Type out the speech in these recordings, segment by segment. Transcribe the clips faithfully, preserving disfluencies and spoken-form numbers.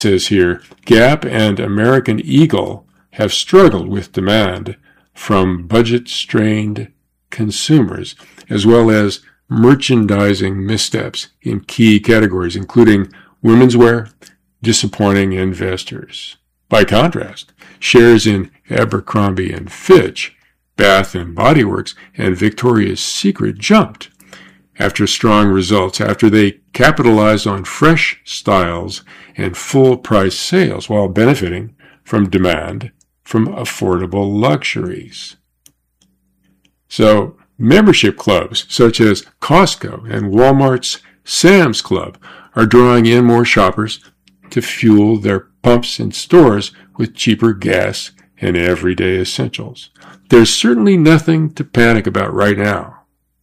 says here, Gap and American Eagle have struggled with demand from budget-strained consumers, as well as merchandising missteps in key categories, including women's wear, disappointing investors. By contrast, shares in Abercrombie and Fitch, Bath and Body Works, and Victoria's Secret jumped after strong results, after they capitalized on fresh styles and full-price sales while benefiting from demand from affordable luxuries. So, membership clubs such as Costco and Walmart's Sam's Club are drawing in more shoppers to fuel their pumps and stores with cheaper gas and everyday essentials. There's certainly nothing to panic about right now.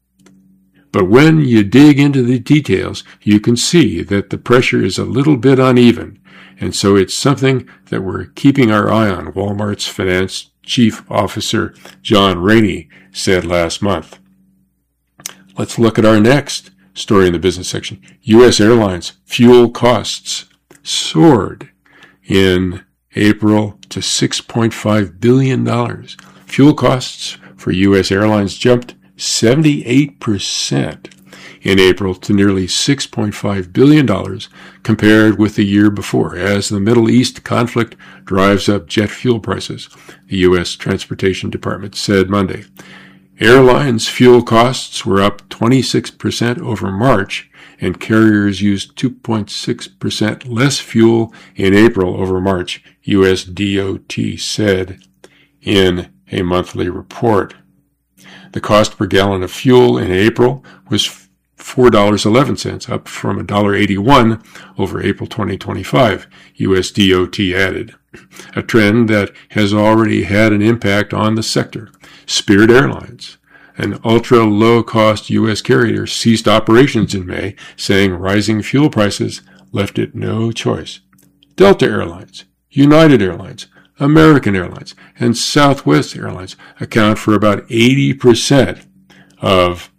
But when you dig into the details, you can see that the pressure is a little bit uneven, and so it's something that we're keeping our eye on, Walmart's Finance Chief Officer John Rainey said last month. Let's look at our next story in the business section. U S airlines fuel costs soared in April to six point five billion dollars. Fuel costs for U S airlines jumped seventy-eight percent in April to nearly six point five billion dollars compared with the year before, as the Middle East conflict drives up jet fuel prices, the U S Transportation Department said Monday. Airlines' fuel costs were up twenty-six percent over March, and carriers used two point six percent less fuel in April over March, U S D O T said in a monthly report. The cost per gallon of fuel in April was four dollars and eleven cents, up from one dollar and eighty-one cents over April twenty twenty-five, U S D O T added, a trend that has already had an impact on the sector. Spirit Airlines, an ultra-low-cost U S carrier, ceased operations in May, saying rising fuel prices left it no choice. Delta Airlines, United Airlines, American Airlines, and Southwest Airlines account for about eighty percent of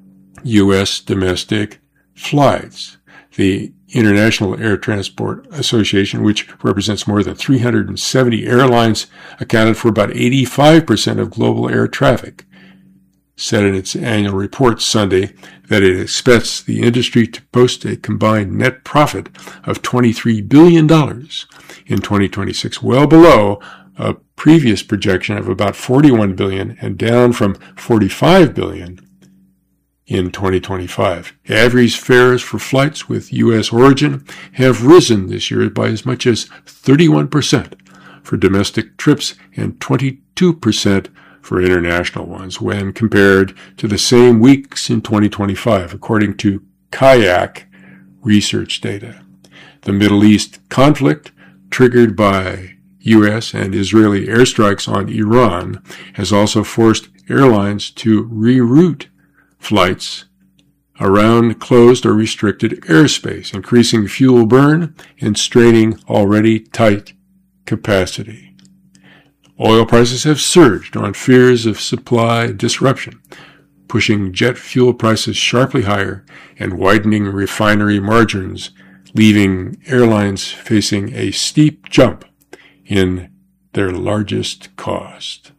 U S domestic flights. The International Air Transport Association, which represents more than three hundred seventy airlines, accounted for about eighty-five percent of global air traffic, said in its annual report Sunday that it expects the industry to post a combined net profit of twenty-three billion dollars in twenty twenty-six, well below a previous projection of about forty-one billion dollars and down from forty-five billion dollars in twenty twenty-five. Average fares for flights with U S origin have risen this year by as much as thirty-one percent for domestic trips and twenty-two percent for international ones when compared to the same weeks in twenty twenty-five, according to Kayak research data. The Middle East conflict, triggered by U S and Israeli airstrikes on Iran, has also forced airlines to reroute flights around closed or restricted airspace, increasing fuel burn and straining already tight capacity. Oil prices have surged on fears of supply disruption, pushing jet fuel prices sharply higher and widening refinery margins, leaving airlines facing a steep jump in their largest cost.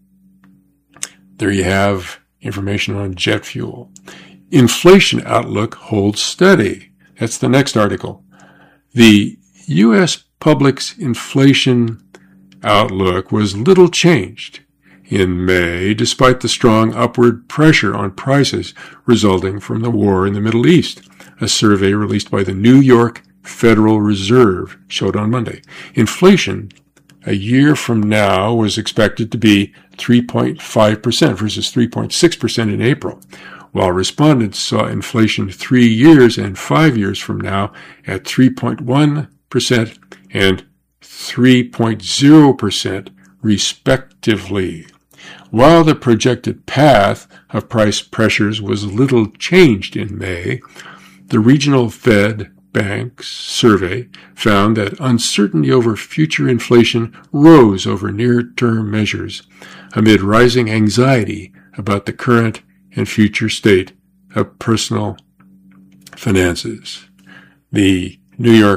There you have information on jet fuel. Inflation outlook holds steady. That's the next article. The U S public's inflation outlook was little changed in May, despite the strong upward pressure on prices resulting from the war in the Middle East, a survey released by the New York Federal Reserve showed on Monday. Inflation a year from now was expected to be three point five percent versus three point six percent in April, while respondents saw inflation three years and five years from now at three point one percent and three point zero percent respectively. While the projected path of price pressures was little changed in May, the regional Fed Bank's survey found that uncertainty over future inflation rose over near-term measures amid rising anxiety about the current and future state of personal finances. The New York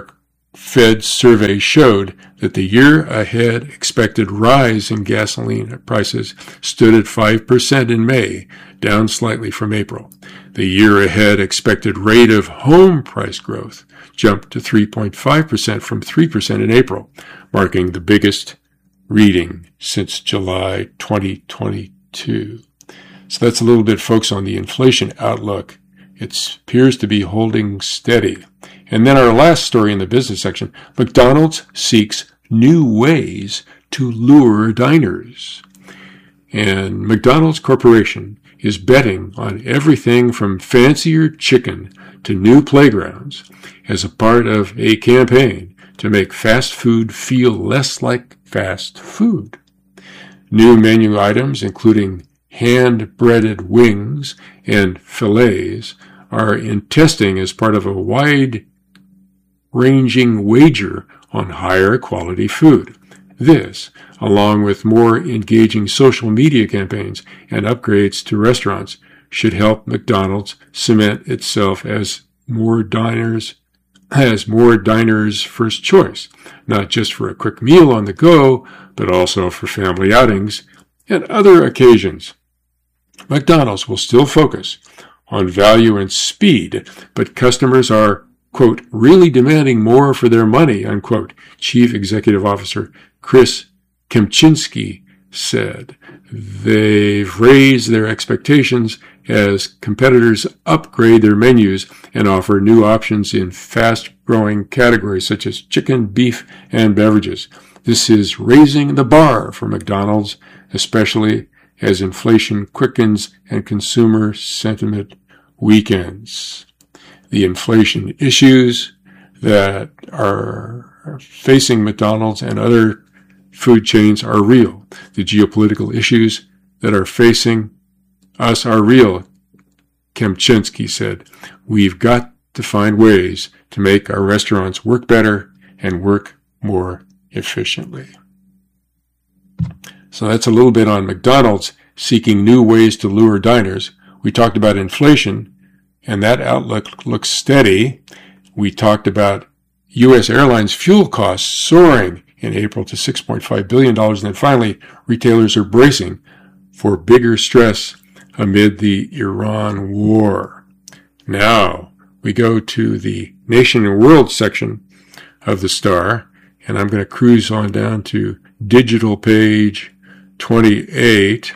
Fed survey showed that the year-ahead expected rise in gasoline prices stood at five percent in May, down slightly from April. The year-ahead expected rate of home price growth jumped to three point five percent from three percent in April, marking the biggest reading since July twenty twenty-two. So that's a little bit, folks, on the inflation outlook. It appears to be holding steady. And then our last story in the business section, McDonald's seeks new ways to lure diners. And McDonald's Corporation is betting on everything from fancier chicken to new playgrounds as a part of a campaign to make fast food feel less like fast food. New menu items, including hand-breaded wings and fillets, are in testing as part of a wide-ranging wager on higher quality food. This, along with more engaging social media campaigns and upgrades to restaurants, should help McDonald's cement itself as more diners as more diners' first choice, not just for a quick meal on the go, but also for family outings and other occasions. McDonald's will still focus on value and speed, but customers are, quote, really demanding more for their money, unquote, Chief Executive Officer Chris Kempczinski said. They've raised their expectations as competitors upgrade their menus and offer new options in fast-growing categories such as chicken, beef, and beverages. This is raising the bar for McDonald's, especially as inflation quickens and consumer sentiment weakens. The inflation issues that are facing McDonald's and other food chains are real. The geopolitical issues that are facing us are real, Kempczinski said. We've got to find ways to make our restaurants work better and work more efficiently. So that's a little bit on McDonald's seeking new ways to lure diners. We talked about inflation, and that outlook looks steady. We talked about U S airlines fuel costs soaring in April to six point five billion dollars. And then finally, retailers are bracing for bigger stress amid the Iran war. Now we go to the Nation and World section of the Star, and I'm going to cruise on down to digital page twenty-eight,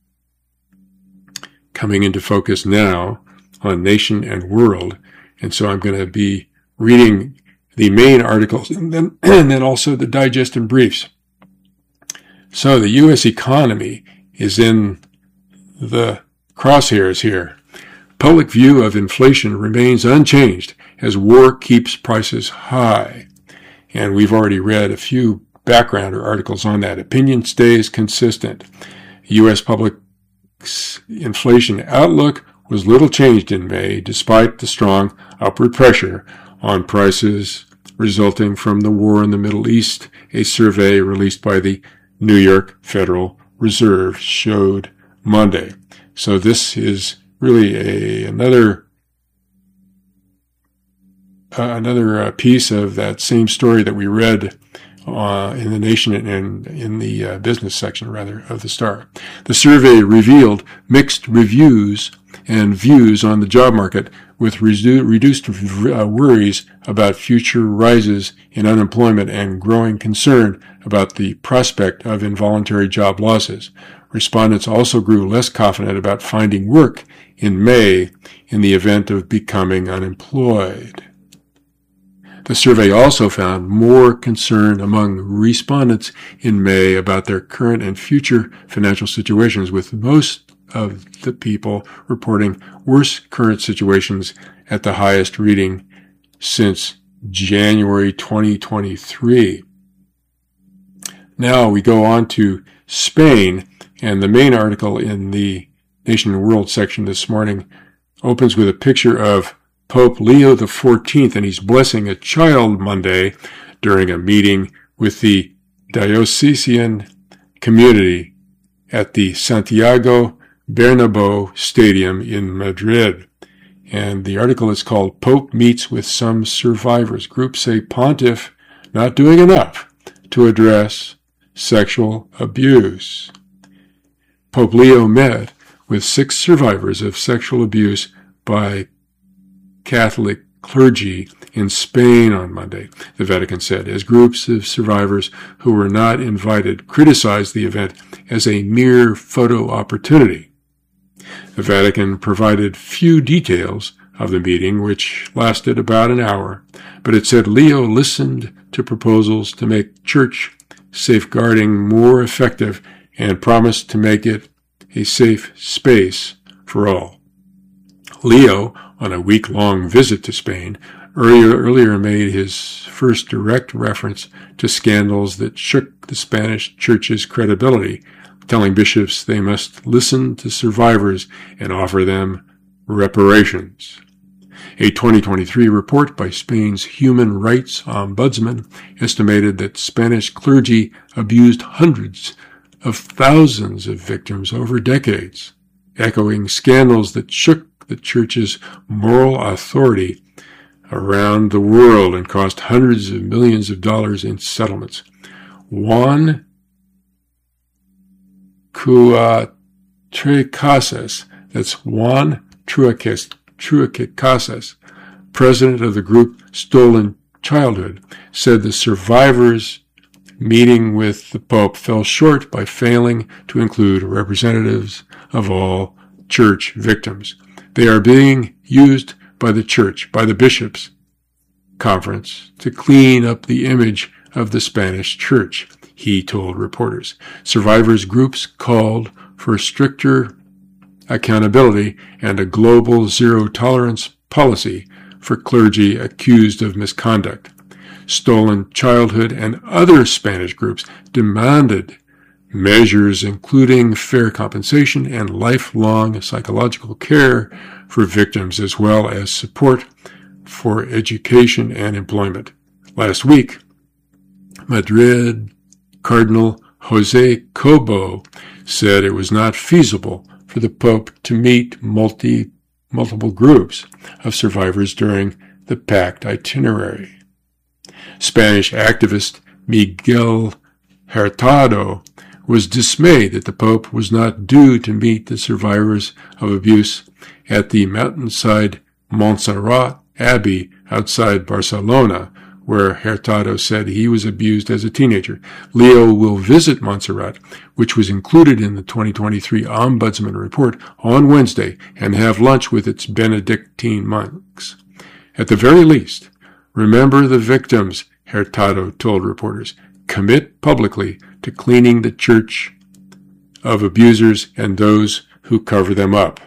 coming into focus now on Nation and World. And so I'm going to be reading the main articles and then, and then also the digest and briefs. So the U S economy is in the crosshairs here. Public view of inflation remains unchanged as war keeps prices high. And we've already read a few backgrounder articles on that. Opinion stays consistent. U S public inflation outlook was little changed in May, despite the strong upward pressure on prices resulting from the war in the Middle East. A survey released by the New York Federal Reserve showed Monday. So this is really a another uh, another uh, piece of that same story that we read uh, in the Nation and in the uh, business section, rather, of the Star. The survey revealed mixed reviews and views on the job market, with redu- reduced uh, worries about future rises in unemployment and growing concern about the prospect of involuntary job losses. Respondents also grew less confident about finding work in May in the event of becoming unemployed. The survey also found more concern among respondents in May about their current and future financial situations, with most of the people reporting worse current situations at the highest reading since January twenty twenty-three. Now we go on to Spain, and the main article in the Nation and World section this morning opens with a picture of Pope Leo the fourteenth, and he's blessing a child Monday during a meeting with the diocesan community at the Santiago Bernabeu Stadium in Madrid. And the article is called Pope Meets with Some Survivors. Groups say Pontiff not doing enough to address sexual abuse. Pope Leo met with six survivors of sexual abuse by Catholic clergy in Spain on Monday, the Vatican said, as groups of survivors who were not invited criticized the event as a mere photo opportunity. The Vatican provided few details of the meeting, which lasted about an hour, but it said Leo listened to proposals to make church safeguarding more effective and promised to make it a safe space for all. Leo, on a week-long visit to Spain, earlier, earlier made his first direct reference to scandals that shook the Spanish church's credibility, telling bishops they must listen to survivors and offer them reparations. A twenty twenty-three report by Spain's Human Rights Ombudsman estimated that Spanish clergy abused hundreds of thousands of victims over decades, echoing scandals that shook the church's moral authority around the world and cost hundreds of millions of dollars in settlements. Juan Truecasas, that's Juan Truecasas, president of the group Stolen Childhood, said the survivors meeting with the Pope fell short by failing to include representatives of all church victims. They are being used by the church, by the bishops' conference, to clean up the image of the Spanish church, he told reporters. Survivors groups called for stricter accountability and a global zero-tolerance policy for clergy accused of misconduct. Stolen Childhood and other Spanish groups demanded measures including fair compensation and lifelong psychological care for victims, as well as support for education and employment. Last week, Madrid Cardinal Jose Cobo said it was not feasible for the Pope to meet multi, multiple groups of survivors during the packed itinerary. Spanish activist Miguel Hurtado was dismayed that the Pope was not due to meet the survivors of abuse at the mountainside Montserrat Abbey outside Barcelona, where Hurtado said he was abused as a teenager. Leo will visit Montserrat, which was included in the twenty twenty-three Ombudsman report, on Wednesday and have lunch with its Benedictine monks. At the very least, remember the victims, Hurtado told reporters. Commit publicly to cleaning the church of abusers and those who cover them up.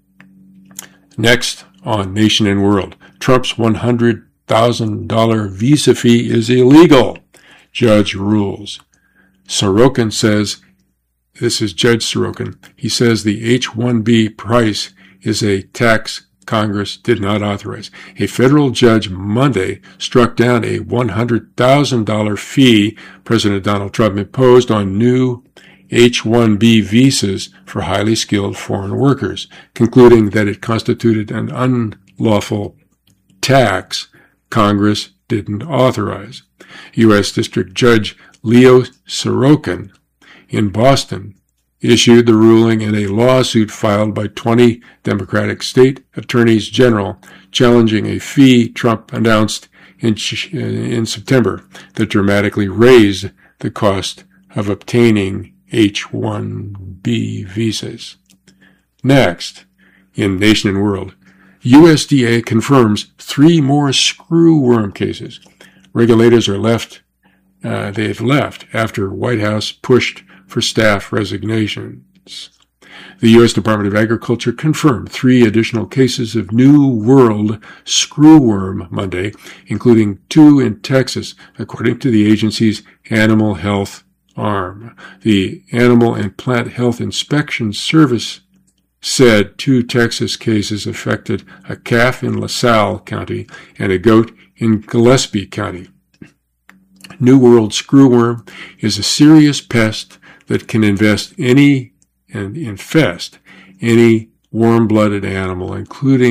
Next on Nation and World, Trump's one hundred thousand dollars visa fee is illegal, judge rules. Sorokin says, this is Judge Sorokin, he says the H one B price is a tax Congress did not authorize. A federal judge Monday struck down a one hundred thousand dollars fee President Donald Trump imposed on new H one B visas for highly skilled foreign workers, concluding that it constituted an unlawful tax Congress didn't authorize. U S District Judge Leo Sorokin in Boston issued the ruling in a lawsuit filed by twenty Democratic state attorneys general challenging a fee Trump announced in, in September that dramatically raised the cost of obtaining H one B visas. Next, in Nation and World, U S D A confirms three more screwworm cases. Regulators are left, uh, they've left after White House pushed for staff resignations. The U S Department of Agriculture confirmed three additional cases of New World screwworm Monday, including two in Texas, according to the agency's animal health arm. The Animal and Plant Health Inspection Service said two Texas cases affected a calf in LaSalle County and a goat in Gillespie County. New World screwworm is a serious pest that can invest any and infest any warm-blooded animal, including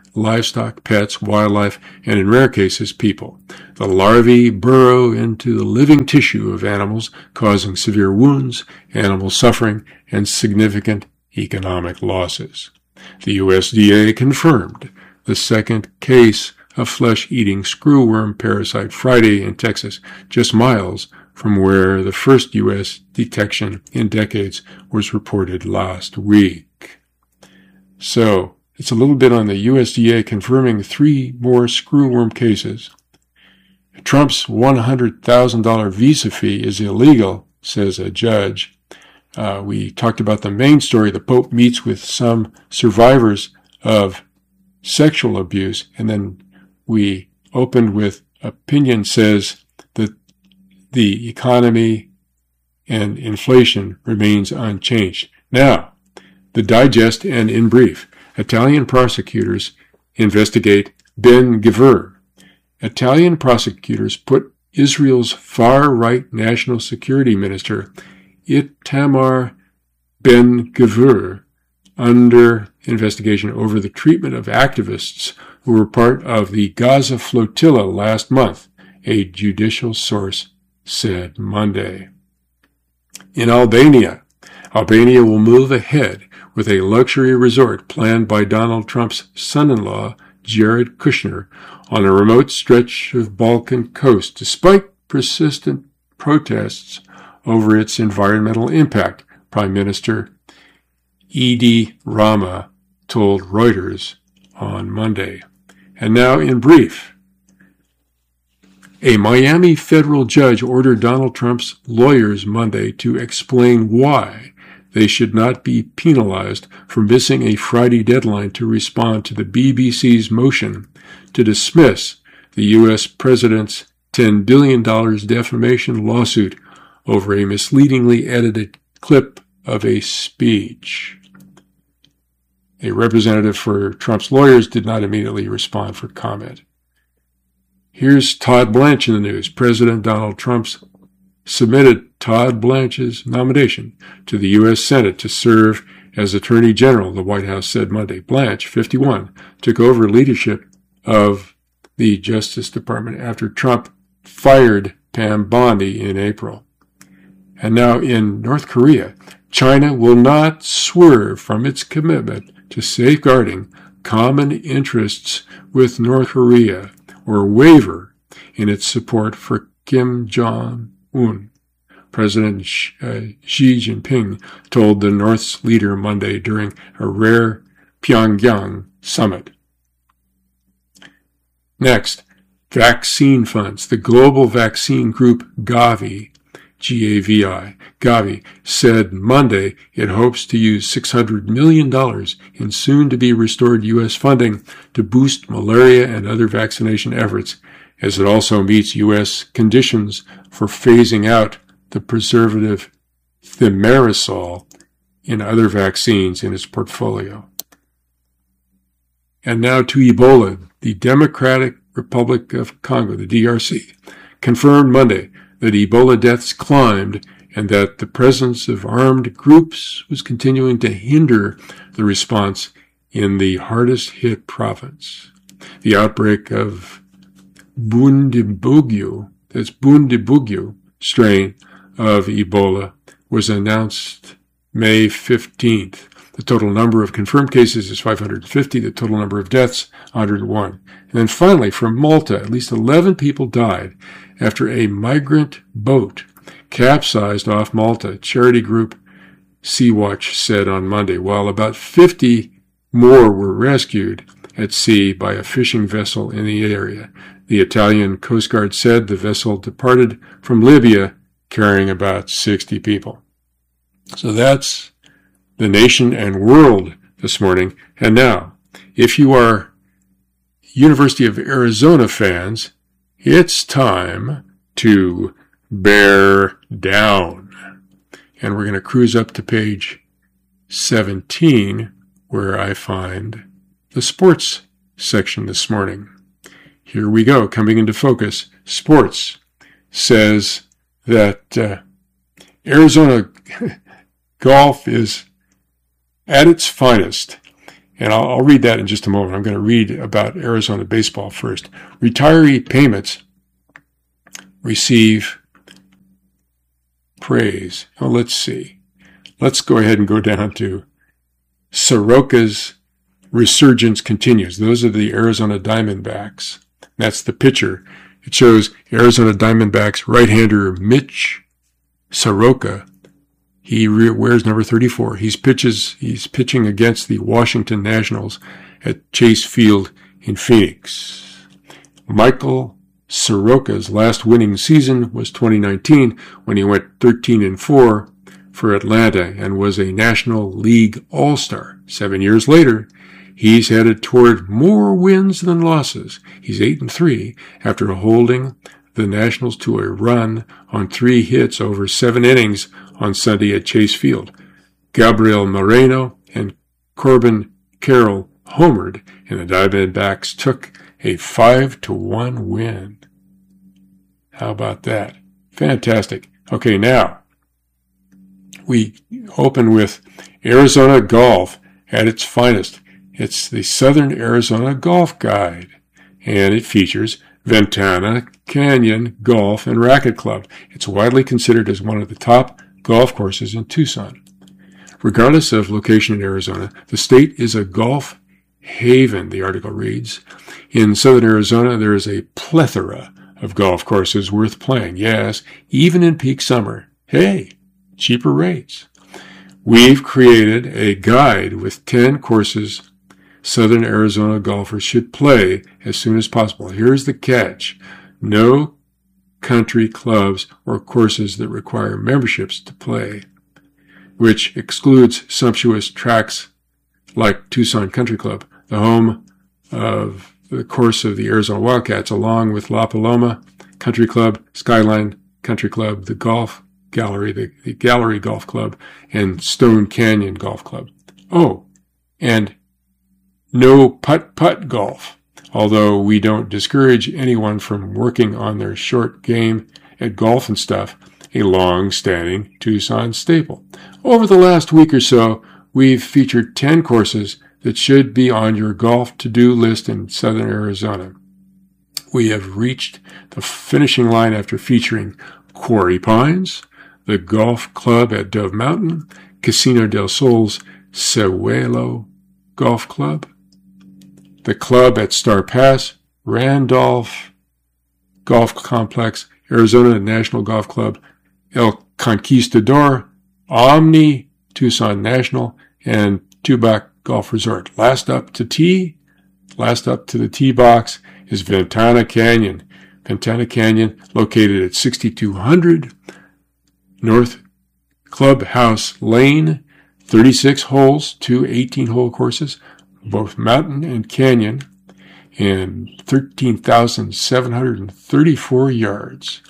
livestock, pets, wildlife, and in rare cases, people. The larvae burrow into the living tissue of animals, causing severe wounds, animal suffering, and significant economic losses. The U S D A confirmed the second case of flesh-eating screwworm parasite Friday in Texas, just miles from where the first U S detection in decades was reported last week. So, it's a little bit on the U S D A confirming three more screwworm cases. Trump's one hundred thousand dollars visa fee is illegal, says a judge. Uh, we talked about the main story. The Pope meets with some survivors of sexual abuse, and then we opened with opinion says that the economy and inflation remains unchanged. Now, the digest and in brief. Italian prosecutors investigate Ben Gvir. Italian prosecutors put Israel's far-right national security minister, Itamar Ben Gvir, under investigation over the treatment of activists who were part of the Gaza flotilla last month, a judicial source said Monday. In Albania, Albania will move ahead with a luxury resort planned by Donald Trump's son-in-law, Jared Kushner, on a remote stretch of Balkan coast, despite persistent protests over its environmental impact, Prime Minister Edi Rama told Reuters on Monday. And now in brief, a Miami federal judge ordered Donald Trump's lawyers Monday to explain why they should not be penalized for missing a Friday deadline to respond to the B B C's motion to dismiss the U S president's ten billion dollars defamation lawsuit over a misleadingly edited clip of a speech. A representative for Trump's lawyers did not immediately respond for comment. Here's Todd Blanche in the news. President Donald Trump submitted Todd Blanche's nomination to the U S Senate to serve as Attorney General, the White House said Monday. Blanche, fifty-one, took over leadership of the Justice Department after Trump fired Pam Bondi in April. And now in North Korea, China will not swerve from its commitment to safeguarding common interests with North Korea or waver in its support for Kim Jong-un. President Xi Jinping told the North's leader Monday during a rare Pyongyang summit. Next, vaccine funds. The global vaccine group Gavi, G A V I, Gavi, said Monday it hopes to use six hundred million dollars in soon-to-be restored U S funding to boost malaria and other vaccination efforts, as it also meets U S conditions for phasing out the preservative thimerosal in other vaccines in its portfolio. And now to Ebola. The Democratic Republic of Congo, the D R C, confirmed Monday that Ebola deaths climbed and that the presence of armed groups was continuing to hinder the response in the hardest-hit province. The outbreak of Bundibugyo, that's Bundibugyo strain of Ebola, was announced May fifteenth. The total number of confirmed cases is five hundred fifty. The total number of deaths, one hundred one. And then finally, from Malta, at least eleven people died after a migrant boat capsized off Malta, charity group Sea-Watch said on Monday, while about fifty more were rescued at sea by a fishing vessel in the area. The Italian Coast Guard said the vessel departed from Libya carrying about sixty people. So that's the nation and world this morning. And now, if you are University of Arizona fans, it's time to bear down. And we're going to cruise up to page seventeen, where I find the sports section this morning. Here we go, coming into focus. Sports says that uh, Arizona golf is at its finest, And I'll, I'll read that in just a moment. I'm going to read about Arizona baseball first. Retiree payments receive praise. Oh, let's see. Let's go ahead and go down to Soroka's resurgence continues. Those are the Arizona Diamondbacks. That's the pitcher. It shows Arizona Diamondbacks right-hander Mitch Soroka. He re- wears number thirty-four. He's pitches. He's pitching against the Washington Nationals at Chase Field in Phoenix. Michael Soroka's last winning season was twenty nineteen, when he went thirteen and four for Atlanta and was a National League All-Star. Seven years later, he's headed toward more wins than losses. He's eight and three after holding the Nationals to a run on three hits over seven innings on Sunday at Chase Field. Gabriel Moreno and Corbin Carroll homered, and the Diamondbacks took a five to one win. How about that? Fantastic. Okay, now we open with Arizona Golf at its finest. It's the Southern Arizona Golf Guide, and it features Ventana Canyon Golf and Racket Club. It's widely considered as one of the top golf courses in Tucson. Regardless of location in Arizona, the state is a golf haven, the article reads. In southern Arizona, there is a plethora of golf courses worth playing. Yes, even in peak summer. Hey, cheaper rates. We've created a guide with ten courses Southern Arizona golfers should play as soon as possible. Here's the catch. No country clubs or courses that require memberships to play, which excludes sumptuous tracks like Tucson Country Club, the home of the course of the Arizona Wildcats, along with La Paloma Country Club, Skyline Country Club, the Golf Gallery, the, the Gallery Golf Club, and Stone Canyon Golf Club. Oh, and no putt-putt golf, although we don't discourage anyone from working on their short game at Golf and Stuff, a long-standing Tucson staple. Over the last week or so, we've featured ten courses that should be on your golf to-do list in southern Arizona. We have reached the finishing line after featuring Quarry Pines, the Golf Club at Dove Mountain, Casino del Sol's Sewelo Golf Club, the club at Star Pass, Randolph Golf Complex, Arizona National Golf Club, El Conquistador, Omni Tucson National, and Tubac Golf Resort. Last up to tee, last up to the tee box is Ventana Canyon. Ventana Canyon, located at sixty-two hundred North Clubhouse Lane, thirty-six holes, two eighteen-hole courses, both mountain and canyon, and thirteen thousand seven hundred thirty-four yards.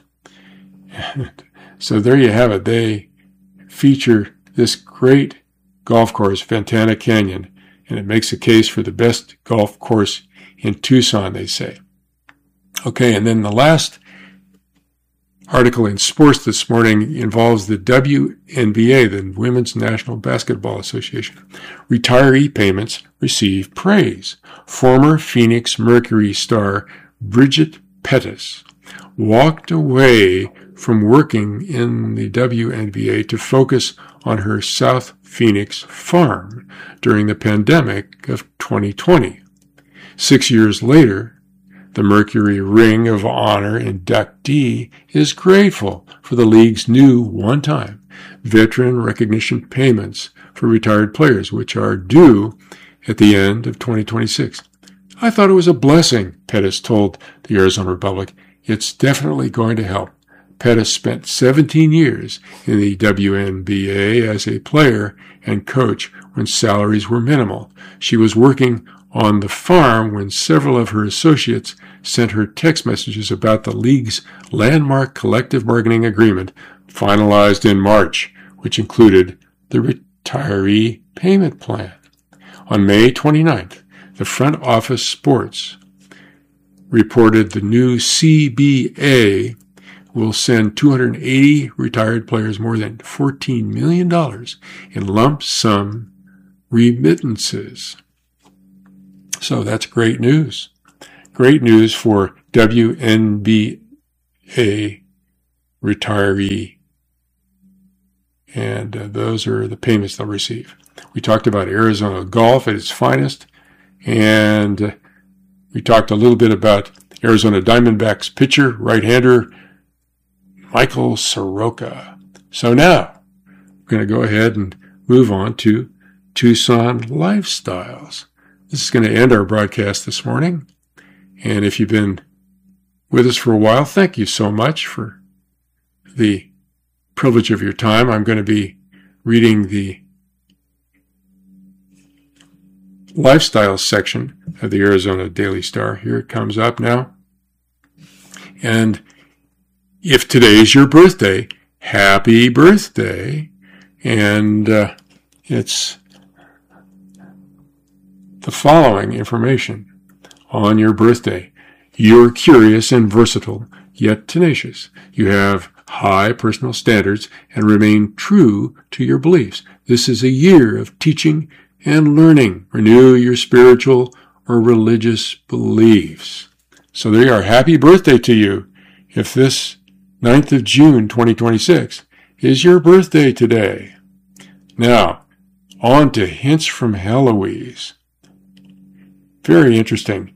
So there you have it. They feature this great golf course, Ventana Canyon, and it makes a case for the best golf course in Tucson, they say. Okay, and then the last article in sports this morning involves the W N B A, the Women's National Basketball Association. Retiree payments receive praise. Former Phoenix Mercury star Bridget Pettis walked away from working in the W N B A to focus on her South Phoenix farm during the pandemic of twenty twenty. Six years later, the Mercury Ring of Honor inductee is grateful for the league's new one-time veteran recognition payments for retired players, which are due at the end of twenty twenty-six. I thought it was a blessing, Pettis told the Arizona Republic. It's definitely going to help. Pettis spent seventeen years in the W N B A as a player and coach when salaries were minimal. She was working on the farm when several of her associates sent her text messages about the league's landmark collective bargaining agreement finalized in March, which included the retiree payment plan. On May twenty-ninth, the Front Office Sports reported the new C B A will send two hundred eighty retired players more than fourteen million dollars in lump sum remittances. So that's great news. Great news for W N B A retiree. And uh, those are the payments they'll receive. We talked about Arizona golf at its finest. And uh, we talked a little bit about Arizona Diamondbacks pitcher, right-hander, Michael Soroka. So now, we're going to go ahead and move on to Tucson Lifestyles. This is going to end our broadcast this morning. And if you've been with us for a while, thank you so much for the privilege of your time. I'm going to be reading the lifestyle section of the Arizona Daily Star. Here it comes up now. And if today is your birthday, happy birthday. And uh, it's the following information on your birthday. You're curious and versatile, yet tenacious. You have high personal standards and remain true to your beliefs. This is a year of teaching and learning. Renew your spiritual or religious beliefs. So there you are. Happy birthday to you. If this ninth of June, twenty twenty-six is your birthday today. Now, on to hints from Heloise. Very interesting.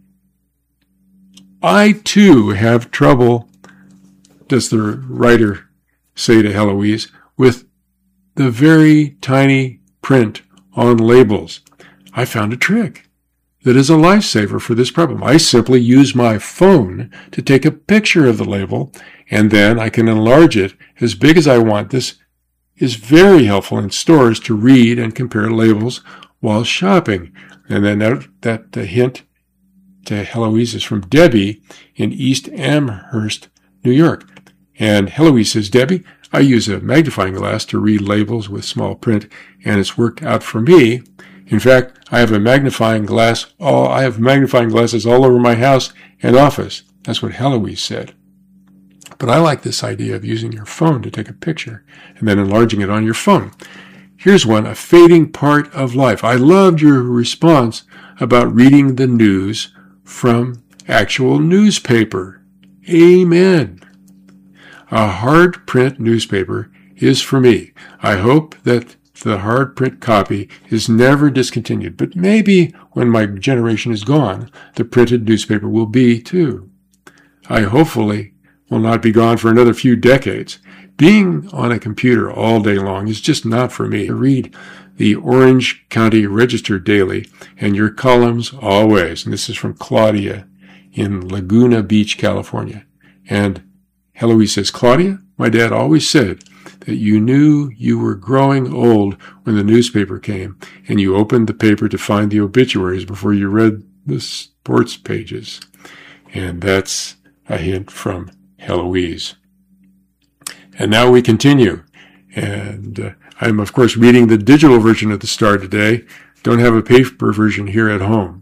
I too have trouble, does the writer say to Heloise, with the very tiny print on labels. I found a trick that is a lifesaver for this problem. I simply use my phone to take a picture of the label, and then I can enlarge it as big as I want. This is very helpful in stores to read and compare labels while shopping. And then that, that uh, hint to Heloise is from Debbie in East Amherst, New York. And Heloise says, Debbie, I use a magnifying glass to read labels with small print, and it's worked out for me. In fact, I have a magnifying glass, all, I have magnifying glasses all over my house and office. That's what Heloise said. But I like this idea of using your phone to take a picture and then enlarging it on your phone. Here's one, a fading part of life. I loved your response about reading the news from actual newspaper. Amen. A hard print newspaper is for me. I hope that the hard print copy is never discontinued, but maybe when my generation is gone, the printed newspaper will be too. I hopefully will not be gone for another few decades. Being on a computer all day long is just not for me. I read the Orange County Register daily and your columns always. And this is from Claudia in Laguna Beach, California. And Heloise says, Claudia, my dad always said that you knew you were growing old when the newspaper came and you opened the paper to find the obituaries before you read the sports pages. And that's a hint from Heloise. And now we continue. And uh, I'm, of course, reading the digital version of the Star today. Don't have a paper version here at home.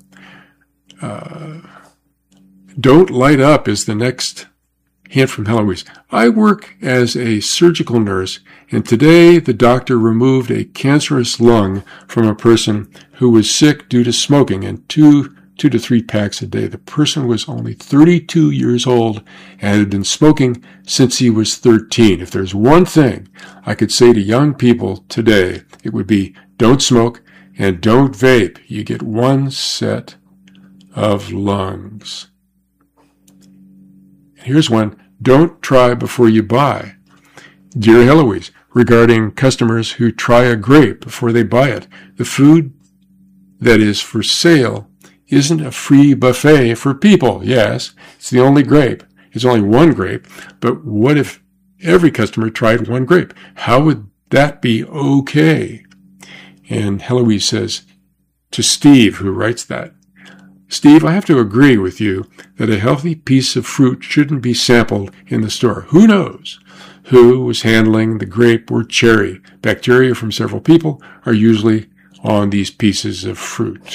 Uh, don't light up is the next hint from Heloise. I work as a surgical nurse, and today the doctor removed a cancerous lung from a person who was sick due to smoking and two, two to three packs a day. The person was only thirty-two years old and had been smoking since he was thirteen. If there's one thing I could say to young people today, it would be don't smoke and don't vape. You get one set of lungs. Here's one. Don't try before you buy. Dear Heloise, regarding customers who try a grape before they buy it, the food that is for sale isn't a free buffet for people. Yes, it's the only grape. It's only one grape. But what if every customer tried one grape? How would that be okay? And Heloise says to Steve, who writes that, Steve, I have to agree with you that a healthy piece of fruit shouldn't be sampled in the store. Who knows who was handling the grape or cherry? Bacteria from several people are usually on these pieces of fruit.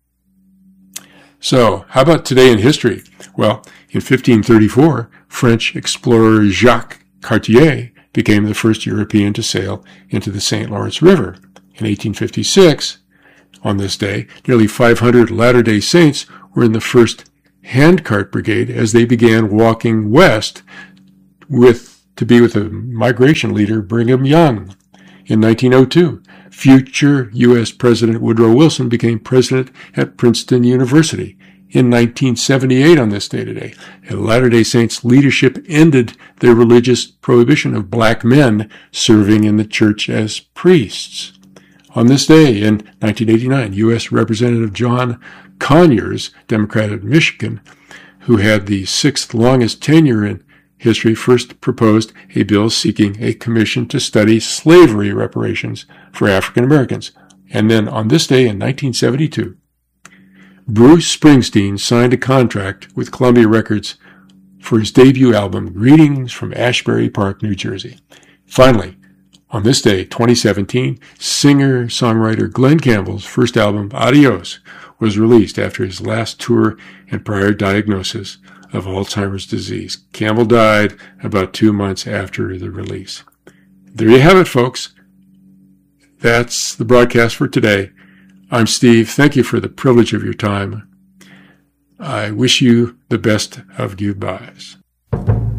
So, how about today in history? Well, in fifteen thirty-four, French explorer Jacques Cartier became the first European to sail into the Saint Lawrence River. In eighteen fifty-six, On this day, nearly five hundred Latter-day Saints were in the first Handcart Brigade as they began walking west with to be with the migration leader Brigham Young. In nineteen oh two, future U S President Woodrow Wilson became president at Princeton University. In nineteen seventy-eight, on this day today, Latter-day Saints leadership ended their religious prohibition of black men serving in the church as priests. On this day, in nineteen eighty-nine, U S Representative John Conyers, Democrat of Michigan, who had the sixth longest tenure in history, first proposed a bill seeking a commission to study slavery reparations for African Americans. And then on this day in nineteen seventy-two, Bruce Springsteen signed a contract with Columbia Records for his debut album, Greetings from Ashbury Park, New Jersey. Finally, on this day, twenty seventeen, singer-songwriter Glenn Campbell's first album, Adios, was released after his last tour and prior diagnosis of Alzheimer's disease. Campbell died about two months after the release. There you have it, folks. That's the broadcast for today. I'm Steve. Thank you for the privilege of your time. I wish you the best of goodbyes.